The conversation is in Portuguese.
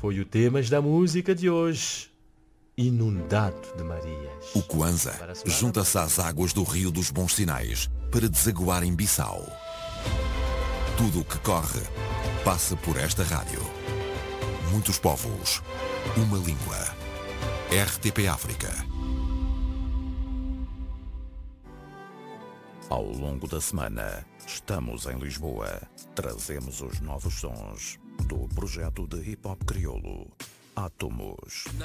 foi o tema da música de hoje. Inundado de Marias. O Kwanza junta-se às águas do Rio dos Bons Sinais para desaguar em Bissau. Tudo o que corre passa por esta rádio. Muitos povos, uma língua. RTP África. Ao longo da semana, estamos em Lisboa. Trazemos os novos sons do projeto de hip-hop crioulo Átomos.